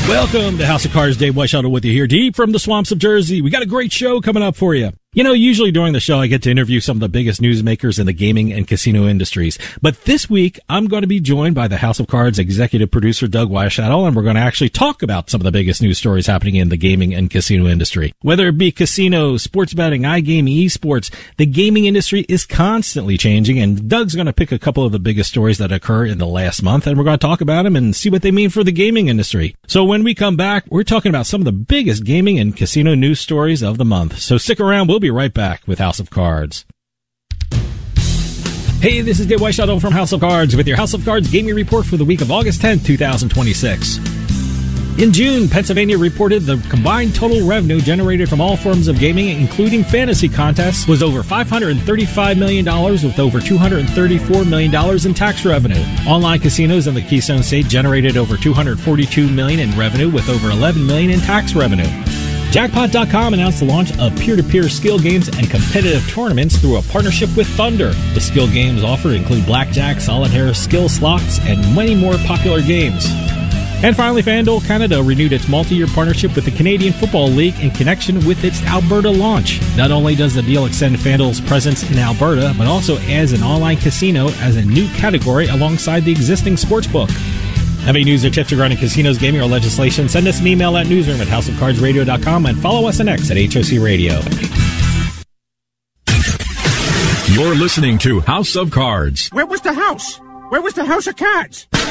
Welcome to House of Cards. Dave Weishuttle with you here, deep from the swamps of Jersey. We got a great show coming up for you. You know, usually during the show, I get to interview some of the biggest newsmakers in the gaming and casino industries. But this week, I'm going to be joined by the House of Cards executive producer, Doug Weishuttle, and we're going to actually talk about some of the biggest news stories happening in the gaming and casino industry. Whether it be casinos, sports betting, iGaming, esports, the gaming industry is constantly changing, and Doug's going to pick a couple of the biggest stories that occur in the last month, and we're going to talk about them and see what they mean for the gaming industry. So when we come back, we're talking about some of the biggest gaming and casino news stories of the month. So stick around. We'll be right back with House of Cards. Hey, this is Dave Weishuttle from House of Cards with your House of Cards gaming report for the week of August 10th, 2026. In June, Pennsylvania reported the combined total revenue generated from all forms of gaming, including fantasy contests, was over $535 million with over $234 million in tax revenue. Online casinos in the Keystone State generated over $242 million in revenue with over $11 million in tax revenue. Jackpot.com announced the launch of peer-to-peer skill games and competitive tournaments through a partnership with Thunder. The skill games offered include blackjack, solitaire, skill slots, and many more popular games. And finally, FanDuel Canada renewed its multi-year partnership with the Canadian Football League in connection with its Alberta launch. Not only does the deal extend FanDuel's presence in Alberta, but also adds an online casino as a new category alongside the existing sportsbook. Have any news or tips regarding casinos, gaming, or legislation? Send us an email at newsroom@houseofcardsradio.com and follow us on X at HOC Radio. You're listening to House of Cards. Where was the house? Where was the House of Cards?